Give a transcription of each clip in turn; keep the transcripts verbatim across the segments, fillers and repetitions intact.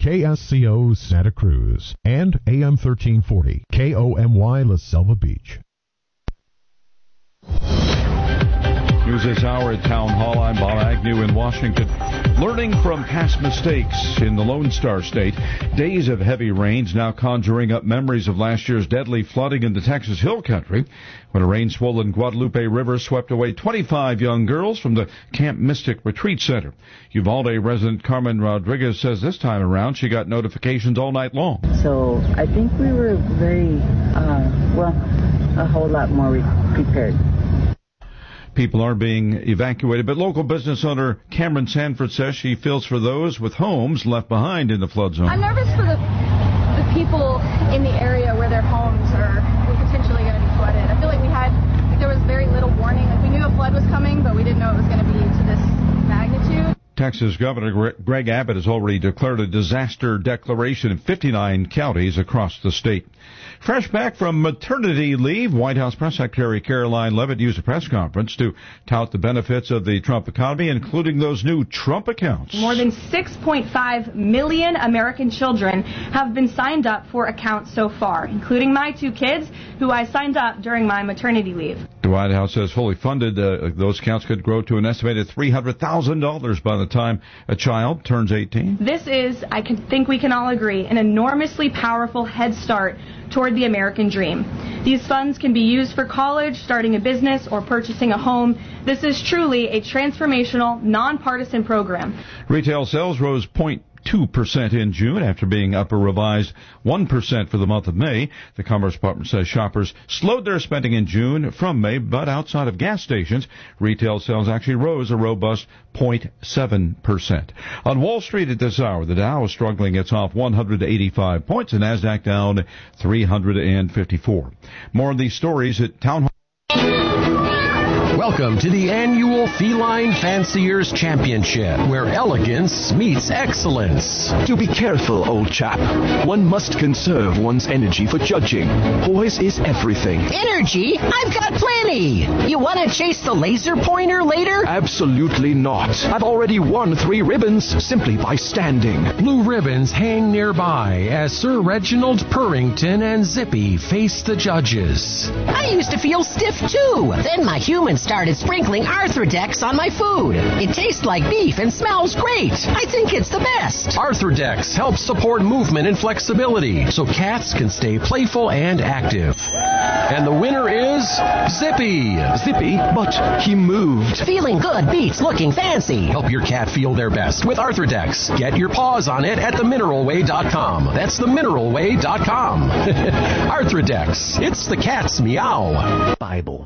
K S C O Santa Cruz and A M thirteen forty K O M Y La Selva Beach. News this hour at Town Hall. I'm Bob Agnew in Washington. Learning from past mistakes in the Lone Star State. Days of heavy rains now conjuring up memories of last year's deadly flooding in the Texas Hill Country when a rain-swollen Guadalupe River swept away twenty-five young girls from the Camp Mystic Retreat Center. Uvalde resident Carmen Rodriguez says this time around she got notifications all night long. So I think we were very, uh, well, a whole lot more prepared. People are being evacuated, but local business owner Cameron Sanford says she feels for those with homes left behind in the flood zone. I'm nervous for the the people in the area where their homes are potentially going to be flooded. I feel like we had, like there was very little warning. Like we knew a flood was coming, but we didn't know it was going to be to this magnitude. Texas Governor Greg Abbott has already declared a disaster declaration in fifty-nine counties across the state. Fresh back from maternity leave, White House Press Secretary Caroline Leavitt used a press conference to tout the benefits of the Trump economy, including those new Trump accounts. More than six point five million American children have been signed up for accounts so far, including my two kids, who I signed up during my maternity leave. The White House says fully funded, uh, those accounts could grow to an estimated three hundred thousand dollars by the time a child turns eighteen. This is, I can think we can all agree, an enormously powerful head start toward the American dream. These funds can be used for college, starting a business, or purchasing a home. This is truly a transformational, nonpartisan program. Retail sales rose zero point two percent in June after being up a revised one percent for the month of May. The Commerce Department says shoppers slowed their spending in June from May, but outside of gas stations, retail sales actually rose a robust zero point seven percent. On Wall Street at this hour, the Dow is struggling. It's off one hundred eighty-five points, the NASDAQ down three hundred fifty-four. More of these stories at Town Hall. Welcome to the annual Feline Fanciers Championship, where elegance meets excellence. Do be careful, old chap. One must conserve one's energy for judging. Poise is everything. Energy? I've got plenty. You want to chase the laser pointer later? Absolutely not. I've already won three ribbons simply by standing. Blue ribbons hang nearby as Sir Reginald Purrington and Zippy face the judges. I used to feel stiff too. Then my human started sprinkling Arthrodex on my food. It tastes like beef and smells great. I think it's the best. Arthrodex helps support movement and flexibility so cats can stay playful and active. And the winner is Zippy. Zippy, but he moved. Feeling good beats looking fancy. Help your cat feel their best with Arthrodex. Get your paws on it at the mineral way dot com. That's the mineral way dot com. Arthrodex. It's the cat's meow. Bible.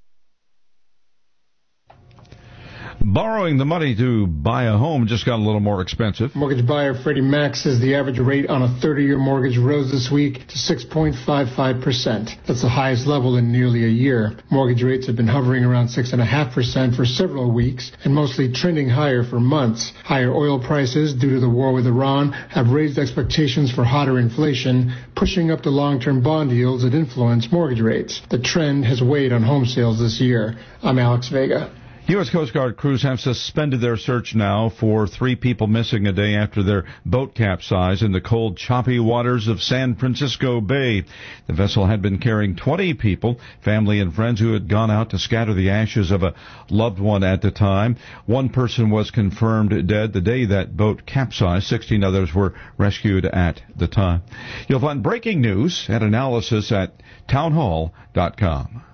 Borrowing the money to buy a home just got a little more expensive. Mortgage buyer Freddie Mac says the average rate on a thirty-year mortgage rose this week to six point five five percent. That's the highest level in nearly a year. Mortgage rates have been hovering around six point five percent for several weeks and mostly trending higher for months. Higher oil prices due to the war with Iran have raised expectations for hotter inflation, pushing up the long-term bond yields that influence mortgage rates. The trend has weighed on home sales this year. I'm Alex Vega. U S Coast Guard crews have suspended their search now for three people missing a day after their boat capsized in the cold, choppy waters of San Francisco Bay. The vessel had been carrying twenty people, family and friends who had gone out to scatter the ashes of a loved one at the time. One person was confirmed dead the day that boat capsized. sixteen others were rescued at the time. You'll find breaking news and analysis at town hall dot com.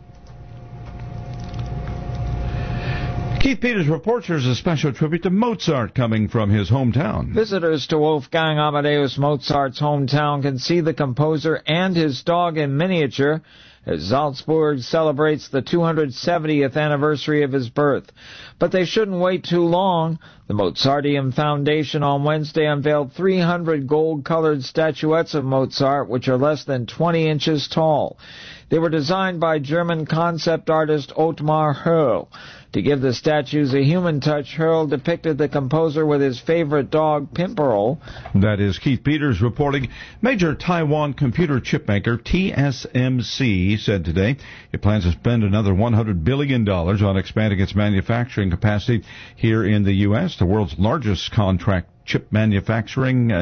Keith Peters reports there's a special tribute to Mozart coming from his hometown. Visitors to Wolfgang Amadeus Mozart's hometown can see the composer and his dog in miniature as Salzburg celebrates the two hundred seventieth anniversary of his birth. But they shouldn't wait too long. The Mozarteum Foundation on Wednesday unveiled three hundred gold-colored statuettes of Mozart, which are less than twenty inches tall. They were designed by German concept artist Ottmar Hörl. To give the statues a human touch, Hurl depicted the composer with his favorite dog, Pimperl. That is Keith Peters reporting. Major Taiwan computer chip maker T S M C said today it plans to spend another one hundred billion dollars on expanding its manufacturing capacity here in the U S. The world's largest contract chip manufacturing